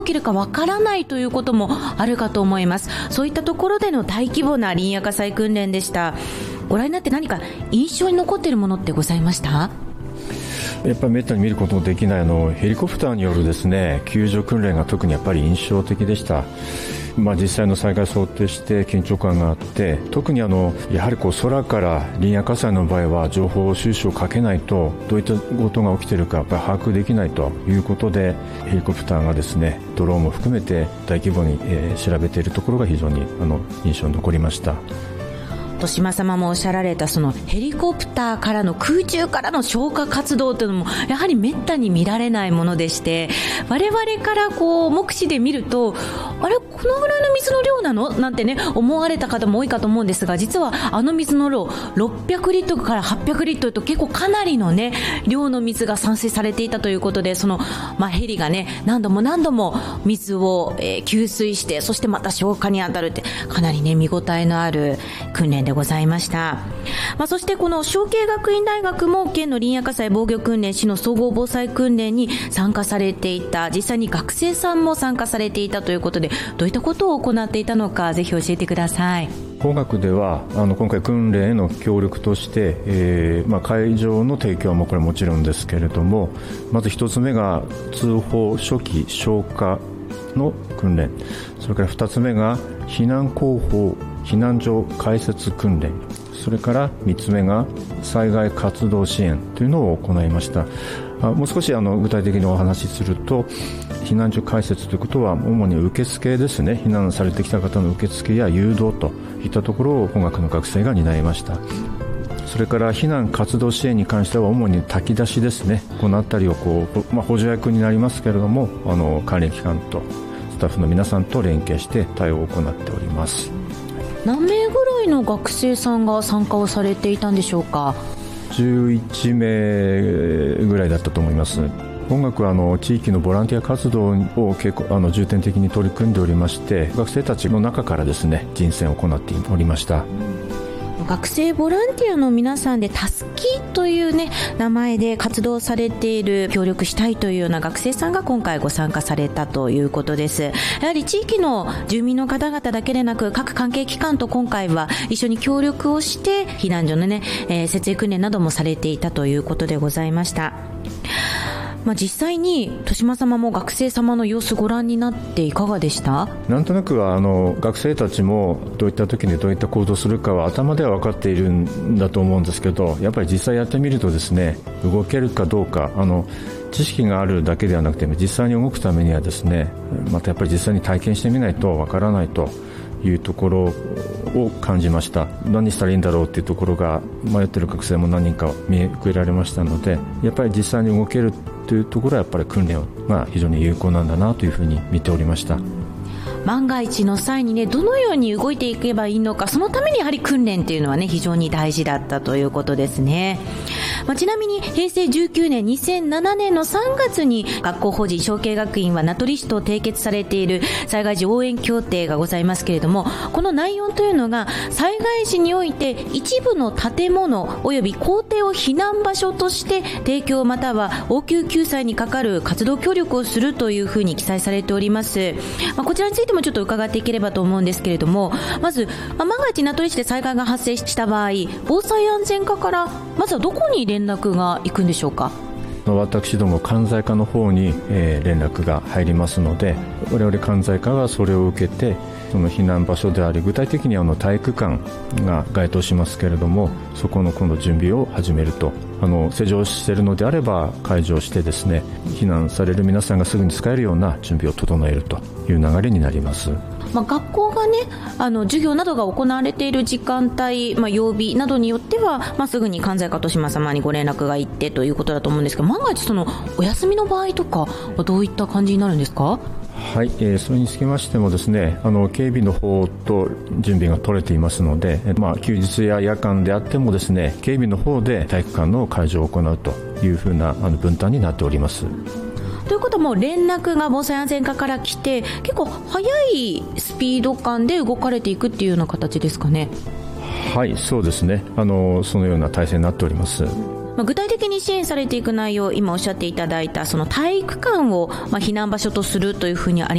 起きるかわからないということもあるかと思います。そういったところでの大規模な林野火災訓練でした。ご覧になって何か印象に残っているものってございました？ やっぱりめったに見ることのできないヘリコプターによるですね、救助訓練が特にやっぱり印象的でした。実際の災害を想定して緊張感があって、特にやはり空から林野火災の場合は情報収集をかけないとどういったことが起きているかやっぱり把握できないということで、ヘリコプターがですね、ドローンも含めて大規模に調べているところが非常に印象に残りました。 豊島様もおっしゃられたそのヘリコプターからの空中からの消火活動というのもやはりめったに見られないものでして、我々から目視で見るとあれこのぐらいの水の量なのなんてね思われた方も多いかと思うんですが、実は水の量600リットルから800リットルと結構かなりのね量の水が散水されていたということで、ヘリがね何度も水を給水して、そしてまた消火に当たるってかなりね見応えのある訓練でございました。そしてこの昭恵学院大学も県の林野火災防御訓練市の総合防災訓練に参加されていた、実際に学生さんも参加されていたということで、どういったことを行っていたのかぜひ教えてください。 工学では今回訓練への協力として、会場の提供もこれもちろんですけれども、まず一つ目が通報初期消火の訓練、それから2つ目が避難広報避難所開設訓練、それから3つ目が災害活動支援というのを行いました。もう少し具体的にお話しすると、避難所開設ということは主に受付ですね、避難されてきた方の受付や誘導といったところを工学の学生が担いました。それから避難活動支援に関しては主に炊き出しですね、このあたりを補助役になりますけれども、管理機関とスタッフの皆さんと連携して対応を行っております。 何名ぐらいの学生さんが参加をされていたんでしょうか ？11名ぐらいだったと思います。音楽は地域のボランティア活動を結構重点的に取り組んでおりまして、学生たちの中からですね人選を行っておりました。 学生ボランティアの皆さんでたすきというね名前で活動されている、協力したいというような学生さんが今回ご参加されたということです。やはり地域の住民の方々だけでなく各関係機関と今回は一緒に協力をして避難所のね、設営訓練などもされていたということでございました。実際に豊島様も学生様の様子ご覧になっていかがでした？ なんとなくは学生たちもどういった時にどういった行動するかは頭では分かっているんだと思うんですけど、やっぱり実際やってみるとですね、動けるかどうか知識があるだけではなくて実際に動くためにはですね、またやっぱり実際に体験してみないと分からないというところを感じました。何したらいいんだろうっていうところが迷っている学生も何人か見受けられましたので、やっぱり実際に動けるというところはやっぱり訓練が非常に有効なんだなというふうに見ておりました。 万が一の際にねどのように動いていけばいいのか、そのためにやはり訓練というのはね非常に大事だったということですね。ちなみに平成19年2007年の3月に学校法人昭恵学院は名取市と締結されている災害時応援協定がございますけれども、この内容というのが災害時において一部の建物及び校庭を避難場所として提供または応急救済にかかる活動協力をするというふうに記載されております。こちらについてもちょっと伺っていければと思うんですけれども、まず万が一名取市で災害が発生した場合、防災安全課からまずはどこに連絡が行くんでしょうか？ 私ども関西課の方に、連絡が入りますので、我々関西課がそれを受けてその避難場所であり、具体的に体育館が該当しますけれども、そこの今度準備を始めると、施錠しているのであれば解除してですね、避難される皆さんがすぐに使えるような準備を整えるという流れになります。 学校がね授業などが行われている時間帯、曜日などによっては、すぐに関西課豊島様にご連絡が行ってということだと思うんですけど、万が一そのお休みの場合とかはどういった感じになるんですか？ はい、それにつきましてもですね、警備の方と準備が取れていますので、休日や夜間であってもですね、警備の方で体育館の解除を行うというふうな分担になっております。 ということはもう連絡が防災安全課から来て結構速いスピード感で動かれていくっていうような形ですかね？ はい、そうですね、そのような体制になっております。 具体的に支援されていく内容、今おっしゃっていただいたその体育館を避難場所とするというふうにあり